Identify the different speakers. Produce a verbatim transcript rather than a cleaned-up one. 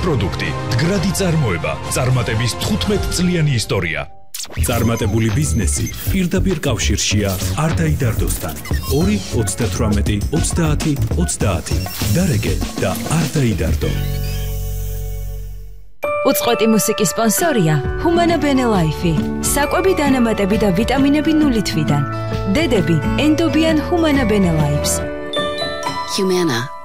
Speaker 1: პროდუქტი, მდგრადი წარმოება, წარმატების თხუთმეტ წლიანი ისტორია. წარმატებული ბიზნესი პირდაპირ კავშირშია არდაი დარდოსთან. ორი ოცდათვრამეტი ოცდაათი ოცდაათი. დარეგე და არდაი დარდო.
Speaker 2: უწყვეტი მუსიკის სპონსორია ჰუმანა ბენელაიფი. საკვები დანამატები და ვიტამინები ნული თვიდან. დედები ენდობიან ჰუმანა ბენელაიფს.
Speaker 3: Humana.